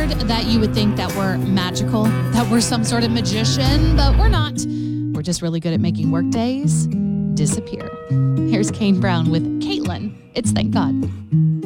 word that you would think that we're magical, that we're some sort of magician, but we're not. We're just really good at making work days disappear. Here's Kane Brown with Caitlin. It's Thank God.